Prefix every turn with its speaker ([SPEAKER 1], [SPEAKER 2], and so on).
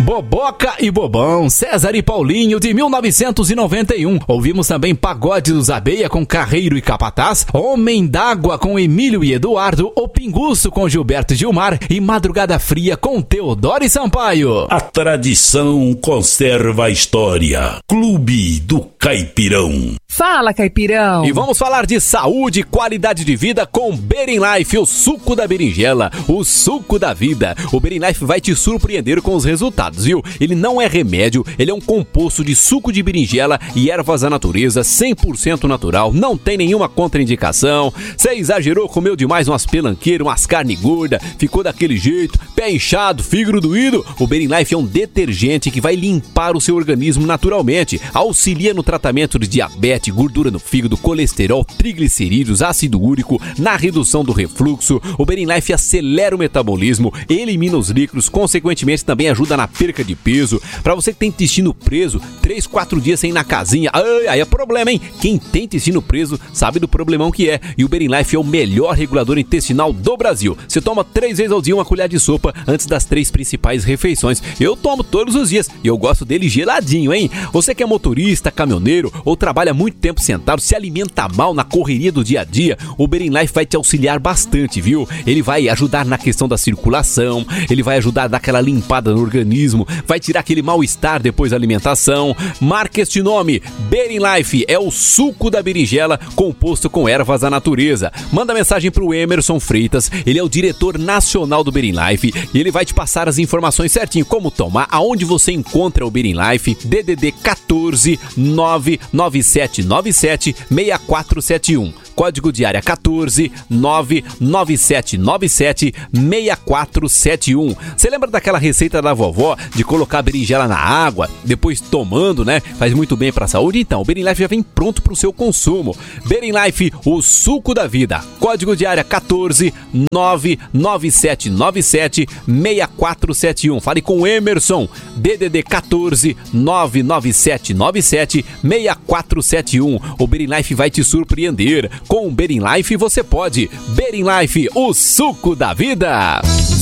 [SPEAKER 1] Boboca e Bobão, César e Paulinho, de 1991. Ouvimos também Pagode dos Abelha com Carreiro e Capataz, Homem d'Água com Emílio e Eduardo, O Pinguço com Gilberto e Gilmar e Madrugada Fria com Teodoro e Sampaio.
[SPEAKER 2] A tradição conserva a história. Clube do Caipirão.
[SPEAKER 3] Fala, Caipirão!
[SPEAKER 1] E vamos falar de saúde e qualidade de vida com Berin-Life, o suco da berinjela, o suco da vida. O Berin-Life vai te surpreender com os resultados, viu? Ele não é remédio, ele é um composto de suco de berinjela e ervas da natureza, 100% natural, não tem nenhuma contraindicação. Você exagerou, comeu demais umas pelanqueiras, umas carne gorda, ficou daquele jeito, pé inchado, fígado doído? O Berin-Life é um detergente que vai limpar o seu organismo naturalmente, auxilia no tratamento de diabetes, gordura no fígado, colesterol, triglicerídeos, ácido úrico, na redução do refluxo. O Berin-Life acelera o metabolismo, elimina os líquidos, consequentemente também ajuda na perca de peso. Para você que tem intestino preso, 3-4 dias sem ir na casinha, aí é problema, hein? Quem tem intestino preso sabe do problemão que é. E o Berin-Life é o melhor regulador intestinal do Brasil. Você toma 3 vezes ao dia uma colher de sopa antes das 3 principais refeições. Eu tomo todos os dias e eu gosto dele geladinho, hein? Você que é motorista, caminhoneiro ou trabalha muito tempo sentado, se alimenta mal na correria do dia a dia, o Berin-Life vai te auxiliar bastante, viu? Ele vai ajudar na questão da circulação, ele vai ajudar a dar aquela limpada no organismo, vai tirar aquele mal-estar depois da alimentação. Marque este nome, Berin-Life, é o suco da berinjela composto com ervas da natureza. Manda mensagem pro Emerson Freitas, ele é o diretor nacional do Berin-Life e ele vai te passar as informações certinho, como tomar, aonde você encontra o Berin-Life. DDD 14 99797 6471. Código de área 14 99797 6471. Você lembra daquela receita da vovó de colocar a berinjela na água, depois tomando, né? Faz muito bem para a saúde? Então, o Berin-Life já vem pronto para o seu consumo. Berin-Life, o suco da vida. Código de área 14 99797 6471. Fale com o Emerson. DDD 14 99797 6471. O Berin-Life vai te surpreender. Com o Berin-Life você pode. Berin-Life, o suco da vida.